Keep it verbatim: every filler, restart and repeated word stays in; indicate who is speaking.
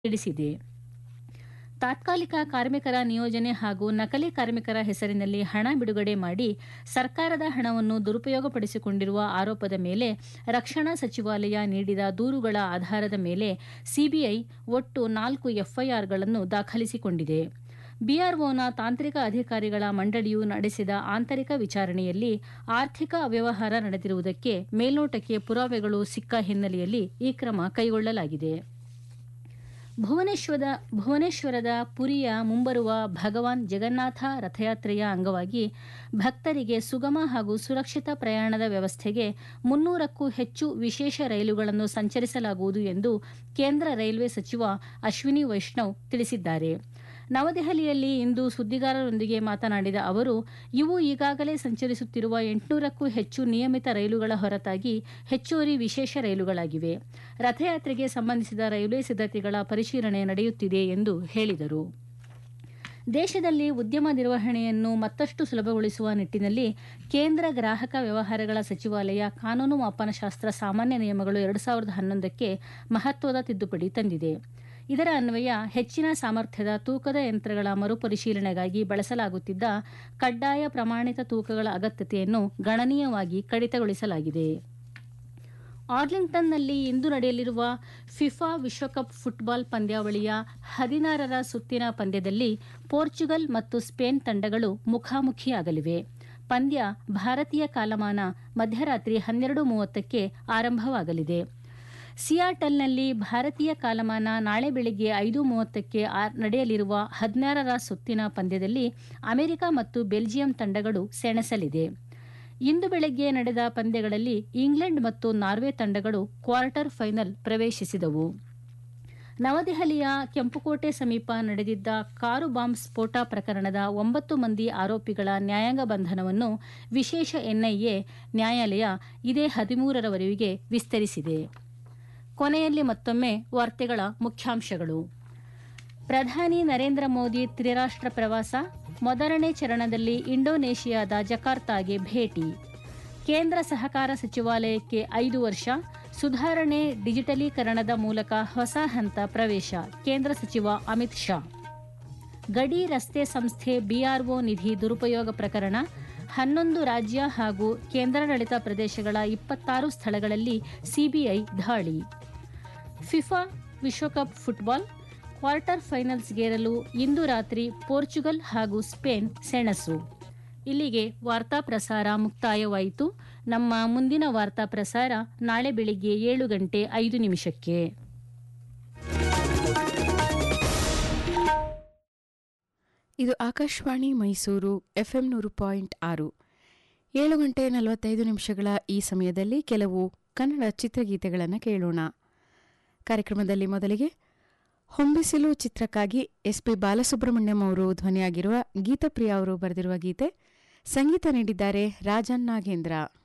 Speaker 1: ತಿಳಿಸಿದೆ. ತಾತ್ಕಾಲಿಕ ಕಾರ್ಮಿಕರ ನಿಯೋಜನೆ ಹಾಗೂ ನಕಲಿ ಕಾರ್ಮಿಕರ ಹೆಸರಿನಲ್ಲಿ ಹಣ ಬಿಡುಗಡೆ ಮಾಡಿ ಸರ್ಕಾರದ ಹಣವನ್ನು ದುರುಪಯೋಗಪಡಿಸಿಕೊಂಡಿರುವ ಆರೋಪದ ಮೇಲೆ ರಕ್ಷಣಾ ಸಚಿವಾಲಯ ನೀಡಿದ ದೂರುಗಳ ಆಧಾರದ ಮೇಲೆ ಸಿಬಿಐ ಒಟ್ಟು ನಾಲ್ಕು ಎಫ್ಐಆರ್ಗಳನ್ನು ದಾಖಲಿಸಿಕೊಂಡಿದೆ. ಬಿಆರ್ಒನ ತಾಂತ್ರಿಕ ಅಧಿಕಾರಿಗಳ ಮಂಡಳಿಯು ನಡೆಸಿದ ಆಂತರಿಕ ವಿಚಾರಣೆಯಲ್ಲಿ ಆರ್ಥಿಕ ಅವ್ಯವಹಾರ ನಡೆದಿರುವುದಕ್ಕೆ ಮೇಲ್ನೋಟಕ್ಕೆ ಪುರಾವೆಗಳು ಸಿಕ್ಕ ಹಿನ್ನೆಲೆಯಲ್ಲಿ ಈ ಕ್ರಮ ಕೈಗೊಳ್ಳಲಾಗಿದೆ. ಭುವನೇಶ್ವರದ ಭುವನೇಶ್ವರದ ಪುರಿಯ ಮುಂಬರುವ ಭಗವಾನ್ ಜಗನ್ನಾಥ ರಥಯಾತ್ರೆಯ ಅಂಗವಾಗಿ ಭಕ್ತರಿಗೆ ಸುಗಮ ಹಾಗೂ ಸುರಕ್ಷಿತ ಪ್ರಯಾಣದ ವ್ಯವಸ್ಥೆಗೆ ಮುನ್ನೂರಕ್ಕೂ ಹೆಚ್ಚು ವಿಶೇಷ ರೈಲುಗಳನ್ನು ಸಂಚರಿಸಲಾಗುವುದು ಎಂದು ಕೇಂದ್ರ ರೈಲ್ವೆ ಸಚಿವ ಅಶ್ವಿನಿ ವೈಷ್ಣವ್ ತಿಳಿಸಿದ್ದಾರೆ. ನವದೆಹಲಿಯಲ್ಲಿ ಇಂದು ಸುದ್ದಿಗಾರರೊಂದಿಗೆ ಮಾತನಾಡಿದ ಅವರು, ಇವು ಈಗಾಗಲೇ ಸಂಚರಿಸುತ್ತಿರುವ ಎಂಟುನೂರಕ್ಕೂ ಹೆಚ್ಚು ನಿಯಮಿತ ರೈಲುಗಳ ಹೊರತಾಗಿ ಹೆಚ್ಚುವರಿ ವಿಶೇಷ ರೈಲುಗಳಾಗಿವೆ. ರಥಯಾತ್ರೆಗೆ ಸಂಬಂಧಿಸಿದ ರೈಲ್ವೆ ಸಿದ್ಧತೆಗಳ ಪರಿಶೀಲನೆ ನಡೆಯುತ್ತಿದೆ ಎಂದು ಹೇಳಿದರು. ದೇಶದಲ್ಲಿ ಉದ್ಯಮ ನಿರ್ವಹಣೆಯನ್ನು ಮತ್ತಷ್ಟು ಸುಲಭಗೊಳಿಸುವ ನಿಟ್ಟಿನಲ್ಲಿ ಕೇಂದ್ರ ಗ್ರಾಹಕ ವ್ಯವಹಾರಗಳ ಸಚಿವಾಲಯ ಕಾನೂನು ಮಾಪನಶಾಸ್ತ್ರ ಸಾಮಾನ್ಯ ನಿಯಮಗಳು ಎರಡು ಸಾವಿರದ ಹನ್ನೊಂದಕ್ಕೆ ಮಹತ್ವದ ತಿದ್ದುಪಡಿ ತಂದಿದೆ. ಇದರ ಅನ್ವಯ ಹೆಚ್ಚಿನ ಸಾಮರ್ಥ್ಯದ ತೂಕದ ಯಂತ್ರಗಳ ಮರುಪರಿಶೀಲನೆಗಾಗಿ ಬಳಸಲಾಗುತ್ತಿದ್ದ ಕಡ್ಡಾಯ ಪ್ರಮಾಣಿತ ತೂಕಗಳ ಅಗತ್ಯತೆಯನ್ನು ಗಣನೀಯವಾಗಿ ಕಡಿತಗೊಳಿಸಲಾಗಿದೆ. ಆರ್ಲಿಂಗ್ಟನ್ನಲ್ಲಿ ಇಂದು ನಡೆಯಲಿರುವ ಫಿಫಾ ವಿಶ್ವಕಪ್ ಫುಟ್ಬಾಲ್ ಪಂದ್ಯಾವಳಿಯ ಹದಿನಾರರ ಸುತ್ತಿನ ಪಂದ್ಯದಲ್ಲಿ ಪೋರ್ಚುಗಲ್ ಮತ್ತು ಸ್ಪೇನ್ ತಂಡಗಳು ಮುಖಾಮುಖಿಯಾಗಲಿವೆ. ಪಂದ್ಯ ಭಾರತೀಯ ಕಾಲಮಾನ ಮಧ್ಯರಾತ್ರಿ ಹನ್ನೆರಡು ಮೂವತ್ತಕ್ಕೆ ಆರಂಭವಾಗಲಿದೆ. ಸಿಯಾಟಲ್ನಲ್ಲಿ ಭಾರತೀಯ ಕಾಲಮಾನ ನಾಳೆ ಬೆಳಗ್ಗೆ ಐದು ಮೂವತ್ತಕ್ಕೆ ನಡೆಯಲಿರುವ ಹದಿನಾರರ ಸುತ್ತಿನ ಪಂದ್ಯದಲ್ಲಿ ಅಮೆರಿಕ ಮತ್ತು ಬೆಲ್ಜಿಯಂ ತಂಡಗಳು ಸೆಣಸಲಿದೆ. ಇಂದು ಬೆಳಗ್ಗೆ ನಡೆದ ಪಂದ್ಯಗಳಲ್ಲಿ ಇಂಗ್ಲೆಂಡ್ ಮತ್ತು ನಾರ್ವೆ ತಂಡಗಳು ಕ್ವಾರ್ಟರ್ ಫೈನಲ್ ಪ್ರವೇಶಿಸಿದವು. ನವದೆಹಲಿಯ ಕೆಂಪುಕೋಟೆ ಸಮೀಪ ನಡೆದಿದ್ದ ಕಾರು ಬಾಂಬ್ ಸ್ಫೋಟ ಪ್ರಕರಣದ ಒಂಬತ್ತು ಮಂದಿ ಆರೋಪಿಗಳ ನ್ಯಾಯಾಂಗ ಬಂಧನವನ್ನು ವಿಶೇಷ ಎನ್ಐಎ ನ್ಯಾಯಾಲಯ ಇದೇ ಹದಿಮೂರರವರೆಗೆ ವಿಸ್ತರಿಸಿದೆ. ಕೊನೆಯಲ್ಲಿ ಮತ್ತೊಮ್ಮೆ ವಾರ್ತೆಗಳ ಮುಖ್ಯಾಂಶಗಳು. ಪ್ರಧಾನಿ ನರೇಂದ್ರ ಮೋದಿ ತ್ರಿರಾಷ್ಟ್ರ ಪ್ರವಾಸ, ಮೊದಲನೇ ಚರಣದಲ್ಲಿ ಇಂಡೋನೇಷಿಯಾದ ಜಕಾರ್ತಾಗೆ ಭೇಟಿ. ಕೇಂದ್ರ ಸಹಕಾರ ಸಚಿವಾಲಯಕ್ಕೆ ಐದು ವರ್ಷ, ಸುಧಾರಣೆ ಡಿಜಿಟಲೀಕರಣದ ಮೂಲಕ ಹೊಸ ಹಂತ ಪ್ರವೇಶ, ಕೇಂದ್ರ ಸಚಿವ ಅಮಿತ್ ಶಾ. ಗಡಿ ರಸ್ತೆ ಸಂಸ್ಥೆ ಬಿಆರ್ಒ ನಿಧಿ ದುರುಪಯೋಗ ಪ್ರಕರಣ, ಹನ್ನೊಂದು ರಾಜ್ಯ ಹಾಗೂ ಕೇಂದ್ರಾಡಳಿತ ಪ್ರದೇಶಗಳ ಇಪ್ಪತ್ತಾರು ಸ್ಥಳಗಳಲ್ಲಿ ಸಿಬಿಐ ದಾಳಿ. ಫಿಫಾ ವಿಶ್ವಕಪ್ ಫುಟ್ಬಾಲ್ ಕ್ವಾರ್ಟರ್ ಫೈನಲ್ಸ್ಗೇರಲು ಇಂದು ರಾತ್ರಿ ಪೋರ್ಚುಗಲ್ ಹಾಗೂ ಸ್ಪೇನ್ ಸೆಣಸು. ಇಲ್ಲಿಗೆ ವಾರ್ತಾ ಪ್ರಸಾರ ಮುಕ್ತಾಯವಾಯಿತು. ನಮ್ಮ ಮುಂದಿನ ವಾರ್ತಾ ಪ್ರಸಾರ ನಾಳೆ ಬೆಳಿಗ್ಗೆ ಏಳು ಗಂಟೆ ಐದು ನಿಮಿಷಕ್ಕೆ.
Speaker 2: ಇದು ಆಕಾಶವಾಣಿ ಮೈಸೂರು ಎಫ್ಎಂ ನೂರು ಪಾಯಿಂಟ್ ಆರು. ಏಳು ಗಂಟೆ ನಲವತ್ತೈದು ನಿಮಿಷಗಳ ಈ ಸಮಯದಲ್ಲಿ ಕೆಲವು ಕನ್ನಡ ಚಿತ್ರಗೀತೆಗಳನ್ನು ಕೇಳೋಣ. ಕಾರ್ಯಕ್ರಮದಲ್ಲಿ ಮೊದಲಿಗೆ ಹೊಂಬಿಸಿಲು ಚಿತ್ರಕ್ಕಾಗಿ ಎಸ್ ಪಿ ಬಾಲಸುಬ್ರಹ್ಮಣ್ಯಂ ಅವರು ಧ್ವನಿಯಾಗಿರುವ ಗೀತಪ್ರಿಯ ಅವರು ಬರೆದಿರುವ ಗೀತೆ, ಸಂಗೀತ ನೀಡಿದ್ದಾರೆ ರಾಜನ್ ನಾಗೇಂದ್ರ.